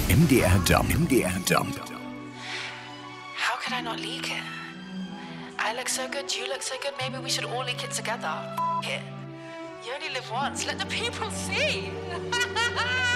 MDR Dump. MDR Dump. How could I not leak it? I look so good, you look so good, maybe we should all leak it together. F it. You only live once, let the people see.